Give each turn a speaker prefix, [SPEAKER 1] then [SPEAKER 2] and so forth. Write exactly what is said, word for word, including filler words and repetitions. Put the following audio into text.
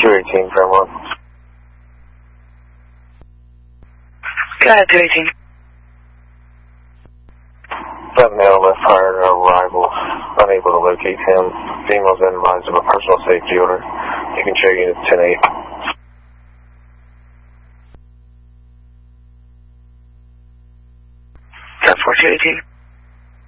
[SPEAKER 1] two eighteen, Fairmont.
[SPEAKER 2] Go ahead, two eighteen.
[SPEAKER 1] That male left prior to arrival, unable to locate him. Female's been advised of a personal safety order. You can show units ten eight.
[SPEAKER 2] That's four two eighteen.